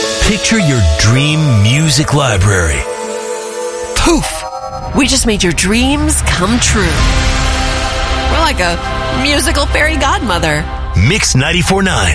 Picture your dream music library. Poof! We just made your dreams come true. We're like a musical fairy godmother. Mix 94.9.